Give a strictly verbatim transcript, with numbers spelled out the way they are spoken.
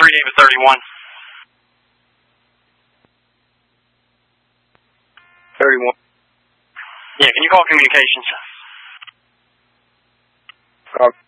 three eight with thirty-one. thirty-one. Yeah, can you call communications? Call